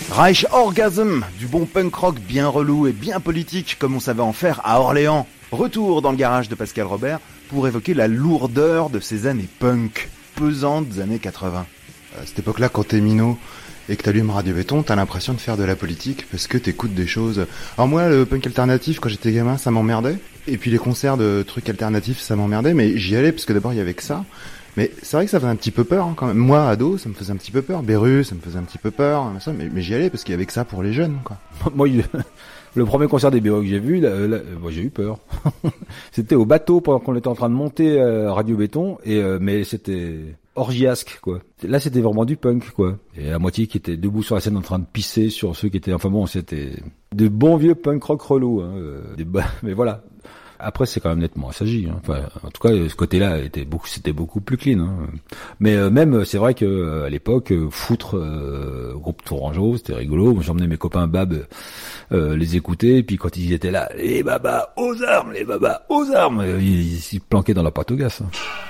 Reich Orgasm, du bon punk rock bien relou et bien politique comme on savait en faire à Orléans. Retour dans le garage de Pascal Robert pour évoquer la lourdeur de ces années punk, pesantes des années 80. À cette époque-là, quand t'es minot et que t'allumes Radio Béton, t'as l'impression de faire de la politique parce que t'écoutes des choses. Alors moi, le punk alternatif, quand j'étais gamin, ça m'emmerdait. Et puis les concerts de trucs alternatifs, ça m'emmerdait, mais j'y allais parce que d'abord il y avait que ça. Mais c'est vrai que ça faisait un petit peu peur quand même. Moi, ado, ça me faisait un petit peu peur. Beru, ça me faisait un petit peu peur. Mais j'y allais parce qu'il y avait que ça pour les jeunes, quoi. Moi, le premier concert des Beru que j'ai vu, moi, j'ai eu peur. C'était au bateau pendant qu'on était en train de monter Radio Béton, mais c'était orgiasque, quoi. Là, c'était vraiment du punk, quoi. Et la moitié qui était debout sur la scène en train de pisser sur ceux qui étaient... Enfin bon, c'était de bons vieux punk rock relous, hein. Mais voilà. Après, c'est quand même nettement assagi, hein. Enfin, en tout cas, ce côté-là c'était beaucoup plus clean, hein. Mais même, c'est vrai que à l'époque, foutre groupe Tourangeau, c'était rigolo. Moi, j'emmenais mes copains Bab les écouter, et puis quand ils étaient là, les babas aux armes, ils se planquaient dans la pâte au gaz, hein.